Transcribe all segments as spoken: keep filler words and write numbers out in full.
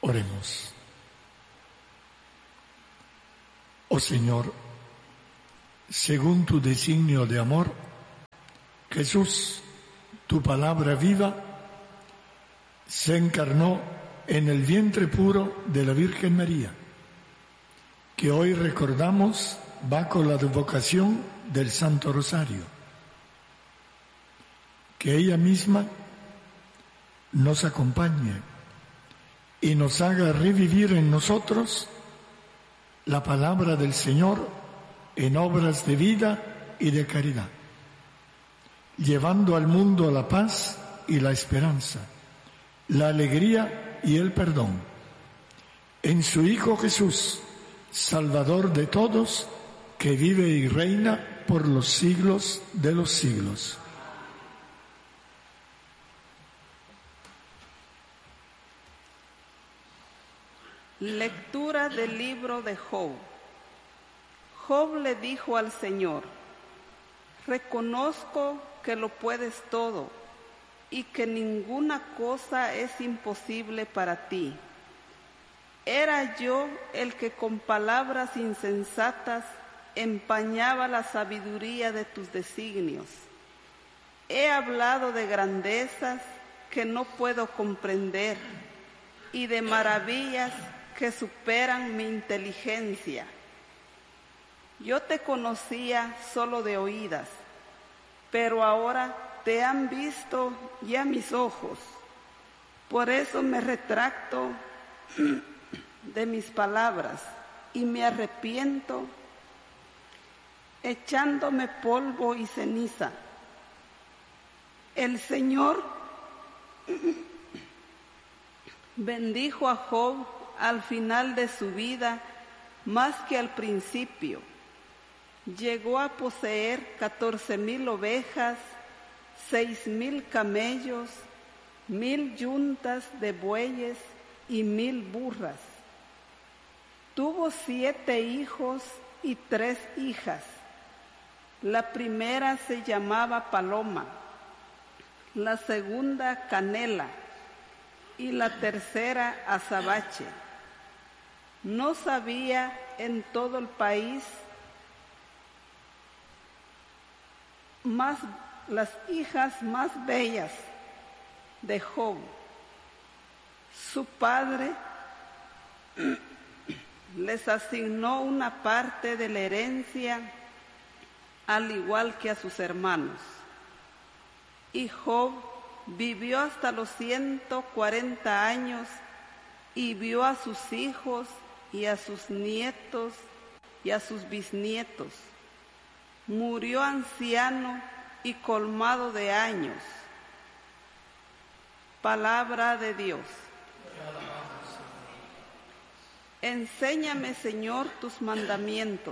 Oremos. Oh Señor, según tu designio de amor, Jesús, tu palabra viva, se encarnó en el vientre puro de la Virgen María, que hoy recordamos bajo la advocación del Santo Rosario. Que ella misma nos acompañe y nos haga revivir en nosotros la palabra del Señor en obras de vida y de caridad, llevando al mundo la paz y la esperanza, la alegría y el perdón, en su Hijo Jesús, Salvador de todos, que vive y reina por los siglos de los siglos. Lectura del libro de Job. Job le dijo al Señor: reconozco que lo puedes todo y que ninguna cosa es imposible para ti. Era yo el que con palabras insensatas empañaba la sabiduría de tus designios. He hablado de grandezas que no puedo comprender y de maravillas que superan mi inteligencia. Yo te conocía solo de oídas, pero ahora te han visto ya mis ojos. Por eso me retracto de mis palabras y me arrepiento, echándome polvo y ceniza. El Señor bendijo a Job al final de su vida más que al principio. Llegó a poseer catorce mil ovejas, seis mil camellos, mil yuntas de bueyes y mil burras. Tuvo siete hijos y tres hijas. La primera se llamaba Paloma, la segunda Canela y la tercera Azabache. No sabía en todo el país más las hijas más bellas de Job. Su padre les asignó una parte de la herencia, al igual que a sus hermanos. Y Job vivió hasta los ciento cuarenta años y vio a sus hijos y a sus nietos y a sus bisnietos. Murió anciano y colmado de años. Palabra de Dios. Enséñame, Señor, tus mandamientos.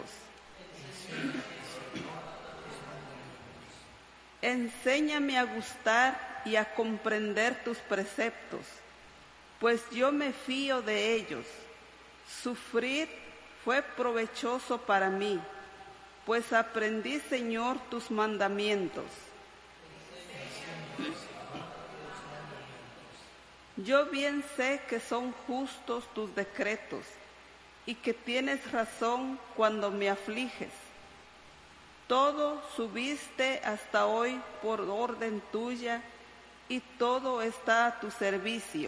Enséñame a gustar y a comprender tus preceptos, pues yo me fío de ellos. Sufrir fue provechoso para mí, pues aprendí, Señor, tus mandamientos. Yo bien sé que son justos tus decretos y que tienes razón cuando me afliges. Todo subiste hasta hoy por orden tuya y todo está a tu servicio.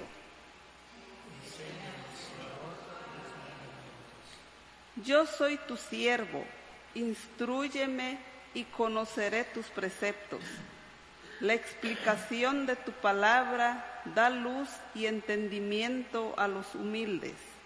Yo soy tu siervo, instrúyeme y conoceré tus preceptos. La explicación de tu palabra da luz y entendimiento a los humildes.